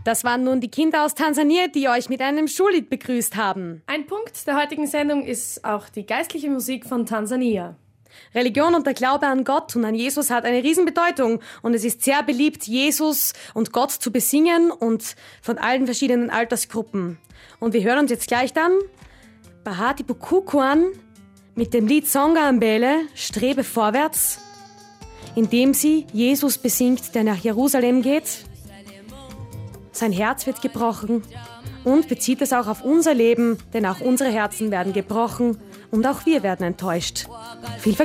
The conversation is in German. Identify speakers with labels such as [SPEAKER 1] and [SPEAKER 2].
[SPEAKER 1] Das waren nun die Kinder aus Tansania, die euch mit einem Schullied begrüßt haben.
[SPEAKER 2] Ein Punkt der heutigen Sendung ist auch die geistliche Musik von Tansania.
[SPEAKER 1] Religion und der Glaube an Gott und an Jesus hat eine Riesenbedeutung und es ist sehr beliebt, Jesus und Gott zu besingen und von allen verschiedenen Altersgruppen. Und wir hören uns jetzt gleich dann Bahati Bukukuan mit dem Lied Songa Mbele, Strebe vorwärts, in dem sie Jesus besingt, der nach Jerusalem geht. Sein Herz wird gebrochen und bezieht es auch auf unser Leben, denn auch unsere Herzen werden gebrochen und auch wir werden enttäuscht. Viel